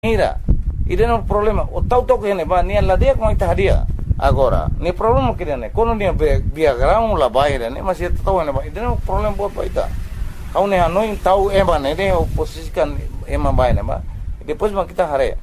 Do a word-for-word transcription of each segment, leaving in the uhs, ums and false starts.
Mira, ide no problema. O tau tau que ne ba ni la dia com ita hadia. Agora, ni problema que ne. Quando ni via grão la baira, ne mas ita tau ne ba. Ide no problema bot ba ita. Kau ne hanoi tau eba ne de o posisikan ema ba ne ba. Depois ma kita hare.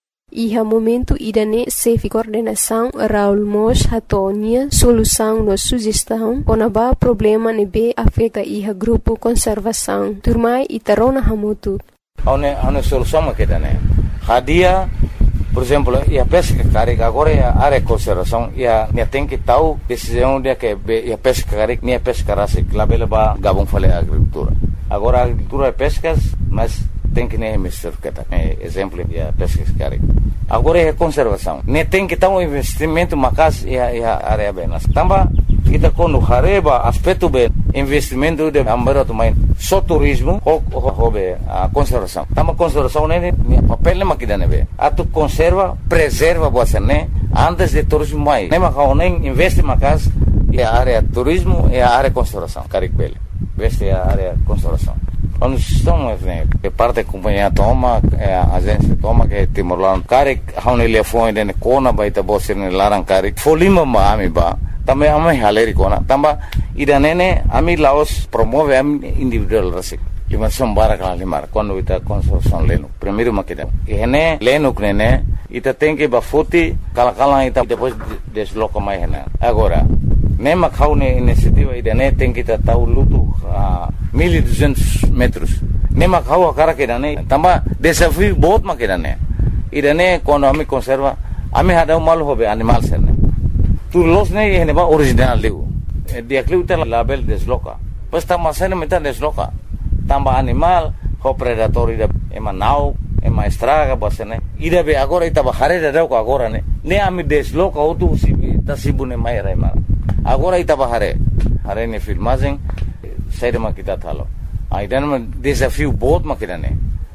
Iha momento idane sefi coordenação Raul Mos hatonia solução no sugestão onaba problema ne be afeta iha grupo conservação turmai itarona hamutu. Aune aune solução ma kita ne. Hadia, por exemplo, ia pesca carik agora ia área conservação ia ne tem que tau decisão de que ia pesca carik ne pesca rasik labela ba gabon fale agricultura. Agora a agricultura é pescas, mas tem que nem mister kita. Exemplo ia pesca carik. Agora é conservação. Ne tem que tau investimento macas ia ia área benas. Tamba kita quando hareba aspecto be investimento de ambara tumain só turismo ou hobe a conservação. Tama conservação ne papel ne makida ne be. Atu conserva, preserva boa né antes de turismo mai. Ne makau nem investe macas e a área turismo e a área conservação. Carik bele. Investe a área conservação. Quando estamos né que parte companhia toma a agência toma que Timor-Leste carik haune le foi ne kona baita bosse ne larang carik folima ma ami ba. Também ami haleri kona tamba ida nene ami Laos promove ami individual rasik lima sombara kala lima quando ita conservação leno primeiro makida ene leno knene ita tem que bafuti kala kala ita depois desloca mais hena agora nema kaune iniciativa ida ne tem que tau luto a mil e duzentos metros nema kau cara que ne tamba desafio बहुत makida ne ida ne quando ami conserva ami hada mal hobe animal sene tu los ne hene ba original leu dia kleu ta label desloca pues tamba sene meta desloca tamba animal ho predator ida ema nau ema estraga basene ida be agora ita ba hare da ko agora ne ne ami desloca o tu si ta sibune mai rai mara agora ita ba hare hare ne filmagem sai ma kita thalo aidan ma desafio बहुत makina ne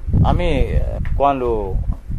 ami quando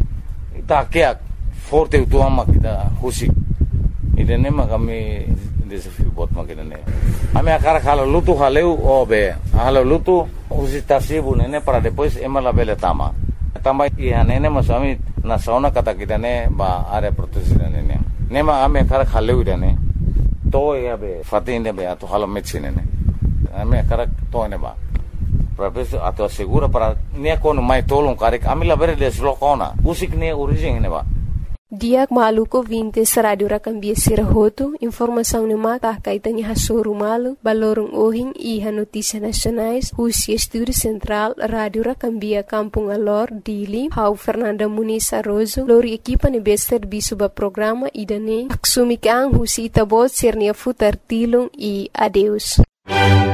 ita que forte tu ama kita husi ida ne ma kami desafio बहुत makina ne ami akara khala lutu haleu obe hala lutu usita sibune ne para depois ema la bele tama tama ia nene ma sami na sauna kata kita ne ba are protection ne ne ne ma ami akara khaleu ida ne to ia be fatine be ato hala medicine ne ami akara to ne ba professor ato segura para ne kono mai tolong karik ami la bere deslocona usik ne origem ne ba Diak maluko vintes radio rakambia sirahoto informação ne mata kaitan ha soru malu balorong ohing iha notícia nacionais Husi Estúdio Central Radio Rakambia Kampung Alor Dili Hau Fernanda Muniz Arrozo lori equipa ne bester bisuba programa idane aksumi kang Husi itabot sernia futar tilung e adeus